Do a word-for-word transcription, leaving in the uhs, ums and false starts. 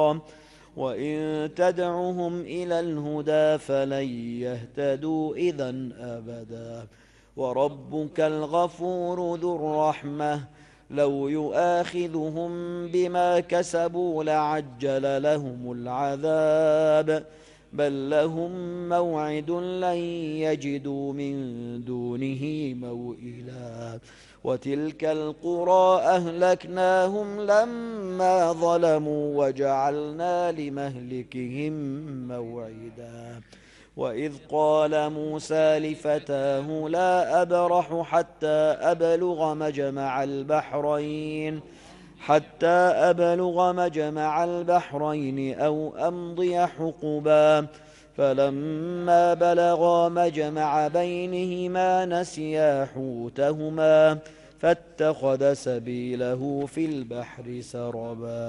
خيرا وإن تدعهم إلى الهدى فلن يهتدوا إذا أبدا وربك الغفور ذو الرحمة لو يؤاخذهم بما كسبوا لعجل لهم العذاب بل لهم موعد لن يجدوا من دونه موئلا وتلك القرى أهلكناهم لما ظلموا وجعلنا لمهلكهم موعدا وإذ قال موسى لفتاه لا أبرح حتى أبلغ مجمع البحرين حتى أبلغ مجمع البحرين أو أمضي حقبا فلما بلغا مجمع بينهما نسيا حوتهما فاتخذ سبيله في البحر سربا